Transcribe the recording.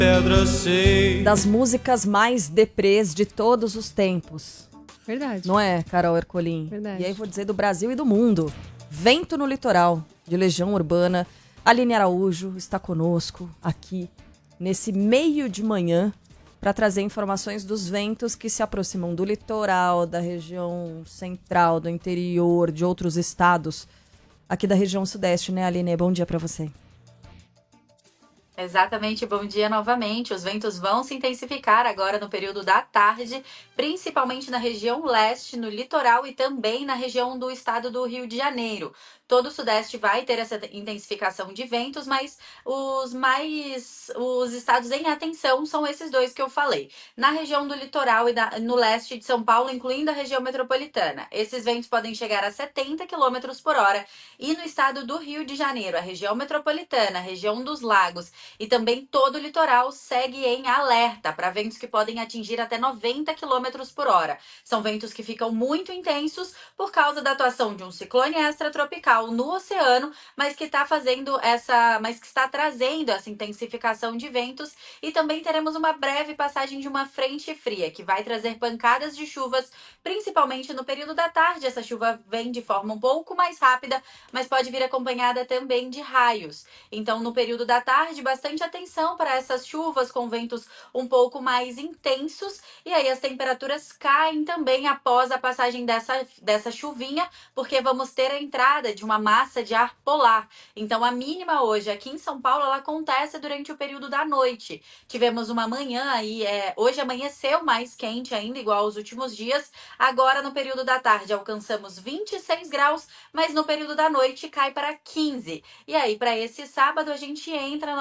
Das músicas mais deprês de todos os tempos. Verdade. Não é, Carol Ercolim? Verdade. E aí vou dizer do Brasil e do mundo. Vento no Litoral, de Legião Urbana. Aline Araújo está conosco aqui nesse meio de manhã para trazer informações dos ventos que se aproximam do litoral, da região central, do interior, de outros estados aqui da região sudeste, né, Aline? Bom dia para você. Exatamente, bom dia novamente. Os ventos vão se intensificar agora no período da tarde, principalmente na região leste, no litoral e também na região do estado do Rio de Janeiro. Todo o sudeste vai ter essa intensificação de ventos, mas os estados em atenção são esses dois que eu falei. Na região do litoral e no leste de São Paulo, incluindo a região metropolitana, esses ventos podem chegar a 70 km por hora. E no estado do Rio de Janeiro, a região metropolitana, a região dos lagos e também todo o litoral segue em alerta para ventos que podem atingir até 90 km por hora. São ventos que ficam muito intensos por causa da atuação de um ciclone extratropical no oceano, mas que está trazendo essa intensificação de ventos, e também teremos uma breve passagem de uma frente fria que vai trazer pancadas de chuvas, principalmente no período da tarde. Essa chuva vem de forma um pouco mais rápida, mas pode vir acompanhada também de raios. Então, no período da tarde, bastante atenção para essas chuvas com ventos um pouco mais intensos, e aí as temperaturas caem também após a passagem dessa chuvinha, porque vamos ter a entrada de uma massa de ar polar. Então, a mínima hoje aqui em São Paulo, ela acontece durante o período da noite. Tivemos uma manhã aí, hoje amanheceu mais quente ainda, igual aos últimos dias. Agora, no período da tarde, alcançamos 26 graus, mas no período da noite cai para 15. E aí, para esse sábado, a gente entra